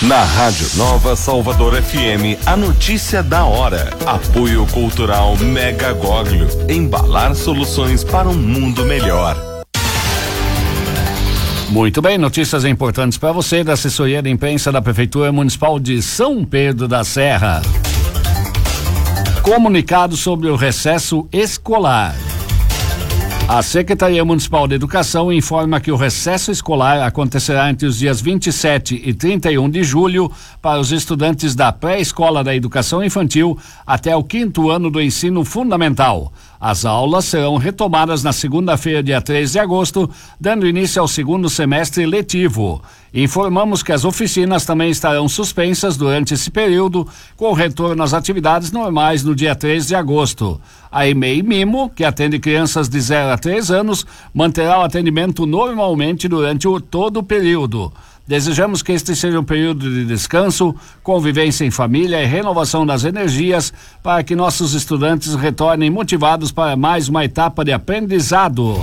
Na Rádio Nova Salvador FM, a notícia da hora. Apoio Cultural Mega Goglio. Embalar soluções para um mundo melhor. Muito bem, notícias importantes para você da assessoria de imprensa da Prefeitura Municipal de São Pedro da Serra. Comunicado sobre o recesso escolar. A Secretaria Municipal de Educação informa que o recesso escolar acontecerá entre os dias 27 e 31 de julho para os estudantes da pré-escola da educação infantil até o 5º ano do ensino fundamental. As aulas serão retomadas na segunda-feira, dia 3 de agosto, dando início ao segundo semestre letivo. Informamos que as oficinas também estarão suspensas durante esse período, com retorno às atividades normais no dia 3 de agosto. A EMEI Mimo, que atende crianças de 0 a 3 anos, manterá o atendimento normalmente durante todo o período. Desejamos que este seja um período de descanso, convivência em família e renovação das energias para que nossos estudantes retornem motivados para mais uma etapa de aprendizado.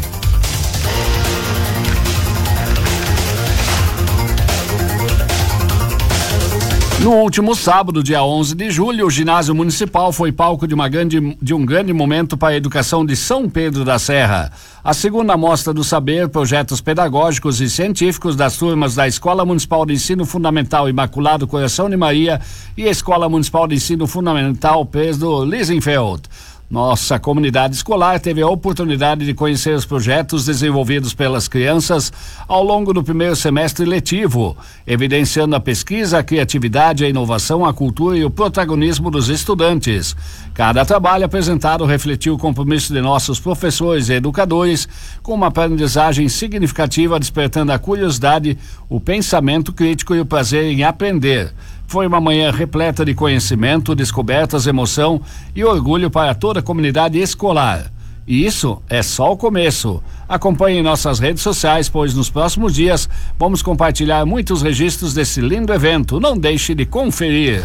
No último sábado, dia 11 de julho, o ginásio municipal foi palco de um grande momento para a educação de São Pedro da Serra. A segunda mostra do saber, projetos pedagógicos e científicos das turmas da Escola Municipal de Ensino Fundamental Imaculado Coração de Maria e Escola Municipal de Ensino Fundamental Pedro Liesenfeld. Nossa comunidade escolar teve a oportunidade de conhecer os projetos desenvolvidos pelas crianças ao longo do primeiro semestre letivo, evidenciando a pesquisa, a criatividade, a inovação, a cultura e o protagonismo dos estudantes. Cada trabalho apresentado refletiu o compromisso de nossos professores e educadores com uma aprendizagem significativa, despertando a curiosidade, o pensamento crítico e o prazer em aprender. Foi uma manhã repleta de conhecimento, descobertas, emoção e orgulho para toda a comunidade escolar. E isso é só o começo. Acompanhe nossas redes sociais, pois nos próximos dias vamos compartilhar muitos registros desse lindo evento. Não deixe de conferir.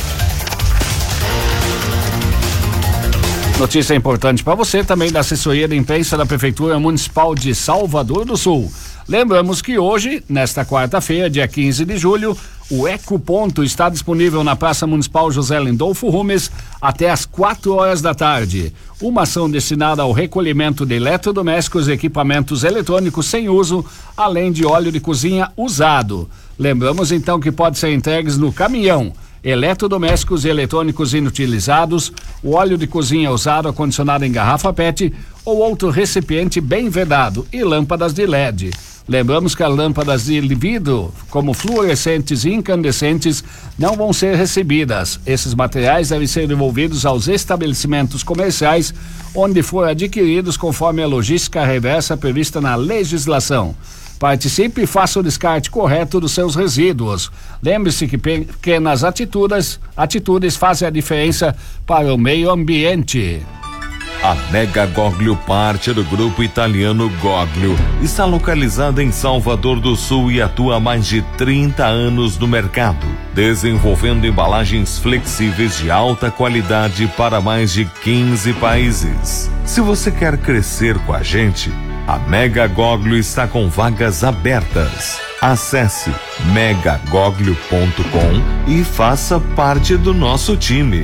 Notícia importante para você também da assessoria de imprensa da Prefeitura Municipal de Salvador do Sul. Lembramos que hoje, nesta quarta-feira, dia 15 de julho, o Ecoponto está disponível na Praça Municipal José Lindolfo Rumes até às 4 horas da tarde. Uma ação destinada ao recolhimento de eletrodomésticos e equipamentos eletrônicos sem uso, além de óleo de cozinha usado. Lembramos então que pode ser entregues no caminhão. Eletrodomésticos e eletrônicos inutilizados, o óleo de cozinha usado acondicionado em garrafa PET ou outro recipiente bem vedado e lâmpadas de LED. Lembramos que as lâmpadas de vidro, como fluorescentes e incandescentes, não vão ser recebidas. Esses materiais devem ser devolvidos aos estabelecimentos comerciais onde for adquiridos conforme a logística reversa prevista na legislação. Participe e faça o descarte correto dos seus resíduos. Lembre-se que pequenas atitudes fazem a diferença para o meio ambiente. A Mega Goglio, parte do grupo italiano Goglio, está localizada em Salvador do Sul e atua há mais de 30 anos no mercado, desenvolvendo embalagens flexíveis de alta qualidade para mais de 15 países. Se você quer crescer com a gente, a Mega Goglio está com vagas abertas. Acesse megagoglio.com e faça parte do nosso time.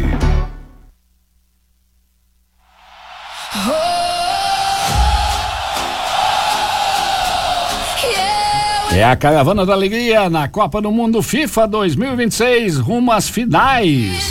É a Caravana da Alegria na Copa do Mundo FIFA 2026, rumo às finais.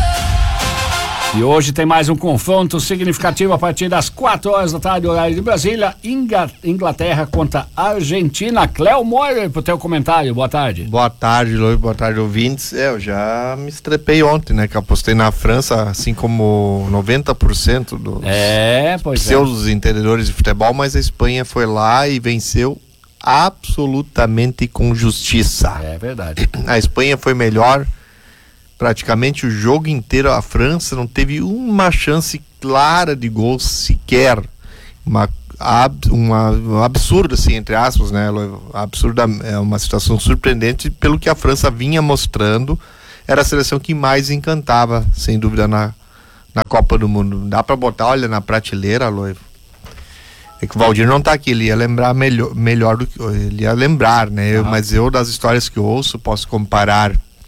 E hoje tem mais um confronto significativo a partir das 4 horas da tarde, horário de Brasília. Inglaterra contra Argentina. Cléo Moira, pro teu comentário, boa tarde. Boa tarde, Luiz, boa tarde, ouvintes. Eu já me estrepei ontem, né, que apostei na França, assim como 90% dos pseudos entendedores de futebol, mas a Espanha foi lá e venceu absolutamente com justiça. É verdade. A Espanha foi melhor praticamente o jogo inteiro. A França não teve uma chance clara de gol sequer. Um absurdo, assim, entre aspas, né? Absurda, é uma situação surpreendente pelo que a França vinha mostrando. Era a seleção que mais encantava, sem dúvida, na Copa do Mundo. Dá pra botar, olha, na prateleira, Loivo. É que o Valdir não tá aqui, ele ia lembrar melhor do que ele ia lembrar, né? Mas eu, das histórias que eu ouço, posso comparar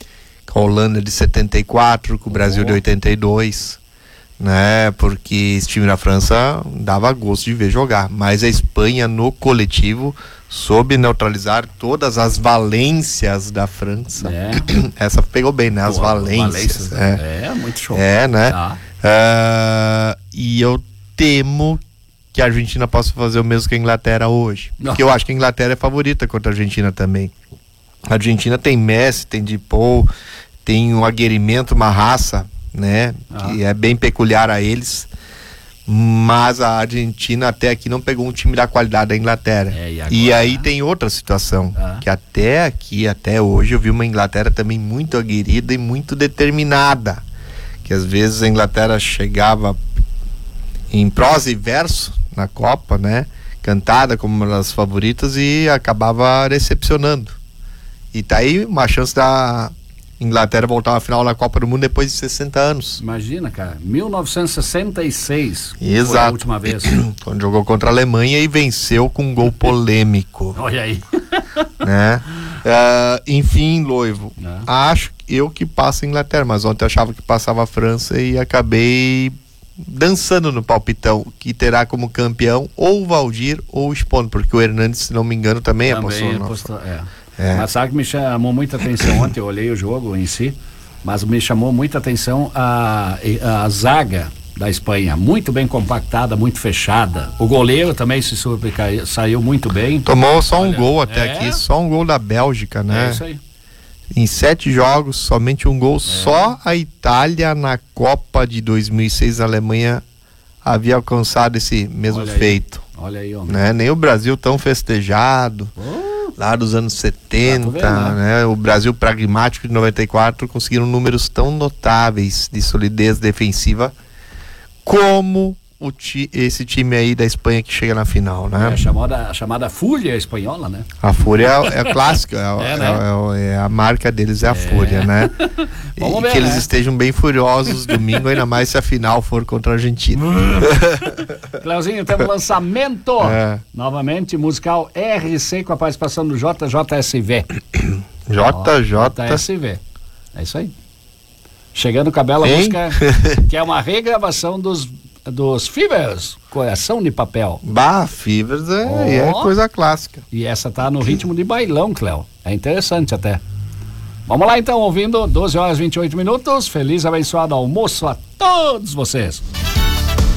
com a Holanda de 74, com o Brasil de 82, né? Porque esse time da França dava gosto de ver jogar, mas a Espanha no coletivo soube neutralizar todas as valências da França. Essa pegou bem, né? As valências. Muito show. Né? E eu temo que a Argentina possa fazer o mesmo que a Inglaterra hoje. Porque eu acho que a Inglaterra é favorita contra a Argentina também. A Argentina tem Messi, tem De Paul, tem um aguerrimento, uma raça, né? Que é bem peculiar a eles. Mas a Argentina até aqui não pegou um time da qualidade da Inglaterra. E aí tem outra situação, que até aqui, até hoje, eu vi uma Inglaterra também muito aguerrida e muito determinada. Que às vezes a Inglaterra chegava em prosa e verso na Copa, né? Cantada como uma das favoritas e acabava decepcionando. E tá aí uma chance da Inglaterra voltar à final da Copa do Mundo depois de 60 anos. Imagina, cara, 1966 Exato. foi a última vez. Quando jogou contra a Alemanha e venceu com um gol polêmico. Olha aí. Né? Enfim, Loivo, acho eu que passa a Inglaterra, mas ontem eu achava que passava a França e acabei dançando no palpitão, que terá como campeão ou o Valdir ou o Spono, porque o Hernandes, se não me engano, também apostou. Mas sabe que me chamou muita atenção ontem, eu olhei o jogo em si, mas me chamou muita atenção a zaga da Espanha, muito bem compactada, muito fechada. O goleiro também saiu muito bem. Tomou só um gol até aqui, só um gol da Bélgica, né? É isso aí. Em 7 jogos, somente um gol. Só a Itália na Copa de 2006 na Alemanha havia alcançado esse mesmo feito. Olha aí, homem. Né? Nem o Brasil tão festejado. Lá dos anos 70, né? O Brasil pragmático de 94 conseguiram números tão notáveis de solidez defensiva como esse time aí da Espanha que chega na final, né? A chamada Fúria espanhola, né? A Fúria é clássica, a marca deles é a Fúria, né? Vamos ver, que eles estejam bem furiosos domingo, ainda mais se a final for contra a Argentina. Cleuzinho, temos lançamento novamente, musical RC com a participação do JJSV. JJSV. É isso aí. Chegando com a bela música, que é uma regravação dos Fevers, Coração de Papel. Fevers é coisa clássica. E essa tá no ritmo de bailão, Cléo. É interessante até. Vamos lá então, ouvindo 12 horas e 28 minutos. Feliz, abençoado almoço a todos vocês.